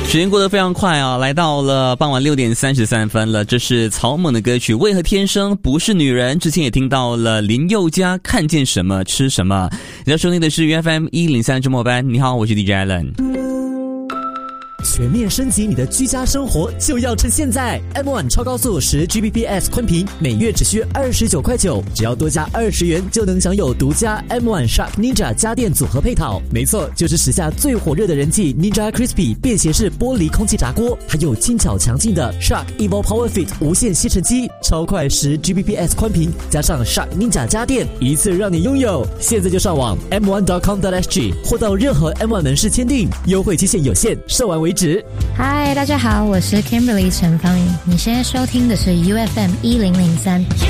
时间过得非常快啊，来到了傍晚6:33了。这是草蜢的歌曲《为何天生不是女人》。之前也听到了林宥嘉看见什么吃什么。你要收听的是 UFM 103周末班。你好，我是 DJ Allen。 全面升级你的居家生活就要趁现在 M1 超高速10Gbps 宽频每月只需29.9块，只要多加20元就能享有独家 M1 Shark Ninja 家电组合配套。没错，就是时下最火热的人气 Ninja Crispy 便携式玻璃空气炸锅，还有轻巧强劲的 Shark Evo Power Fit 无线吸尘机，超快10Gbps 宽频加上 Shark Ninja 家电，一次让你拥有。现在就上网 m1.com.sg 或到任何 M1 门市签订，优惠期限有限，售完为止。 嗨，大家好，我是 Kimberly 陈芳宇，你现在收听的是 UFM 1003。